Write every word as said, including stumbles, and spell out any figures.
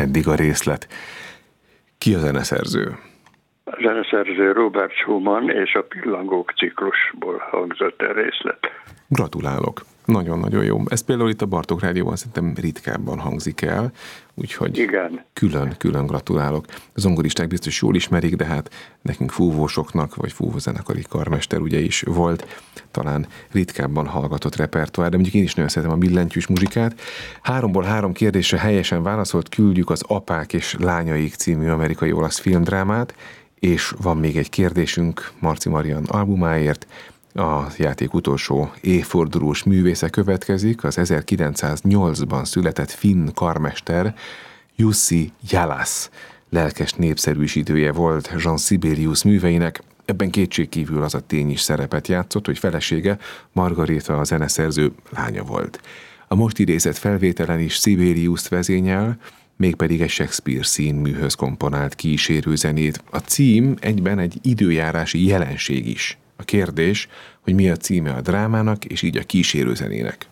eddig a részlet. Ki a zeneszerző? A zeneszerző Robert Schumann, és a Pillangók ciklusból hangzott a részlet. Gratulálok! Nagyon-nagyon jó. Ez például itt a Bartók Rádióban szerintem ritkábban hangzik el, úgyhogy igen. külön-külön gratulálok. A zongoristák biztos jól ismerik, de hát nekünk fúvósoknak, vagy fúvózenekari karmester ugye is volt, talán ritkábban hallgatott repertoár, de mondjuk én is nagyon szeretem a billentyűs muzsikát. Háromból három kérdésre helyesen válaszolt, küldjük az Apák és lányaik című amerikai-olasz filmdrámát, és van még egy kérdésünk Marci Marian albumáért. A játék utolsó évfordulós művésze következik, az ezerkilencszáznyolcban született finn karmester Jussi Jalas lelkes népszerűsítője volt Jean Sibelius műveinek. Ebben kétségkívül az a tény is szerepet játszott, hogy felesége Margarita a zeneszerző lánya volt. A most idézett felvételen is Sibeliust vezényel, mégpedig egy Shakespeare színműhöz komponált kísérőzenét. A cím egyben egy időjárási jelenség is. A kérdés, hogy mi a címe a drámának, és így a kísérőzenének.